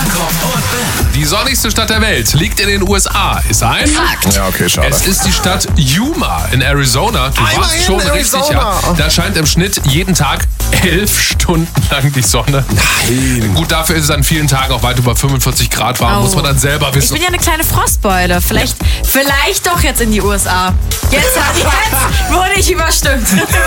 Jakob und Ben. Die sonnigste Stadt der Welt liegt in den USA. Ist ein Fakt. Ja, okay, schade. Es ist die Stadt Yuma in Arizona. Du warst Immerhin schon richtig, ja. Arizona. Da scheint im Schnitt jeden Tag 11 Stunden lang die Sonne. Nein. Gut, dafür ist es an vielen Tagen auch weit über 45 Grad warm. Oh. Muss man dann selber Ich wissen. bin ja eine kleine Frostbeule. Vielleicht doch jetzt in die USA. Jetzt wurde ich überstimmt.